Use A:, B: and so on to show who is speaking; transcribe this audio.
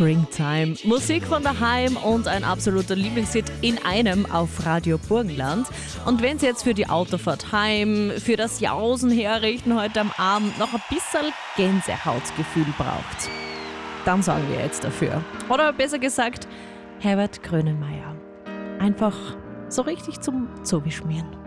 A: Springtime. Musik von daheim und ein absoluter Lieblingshit in einem auf Radio Burgenland. Und wenn Sie jetzt für die Autofahrt heim, für das Jausen herrichten heute am Abend noch ein bisschen Gänsehautgefühl braucht, dann sagen wir jetzt dafür. Oder besser gesagt, Herbert Grönemeyer. Einfach so richtig zum Zungeschmieren.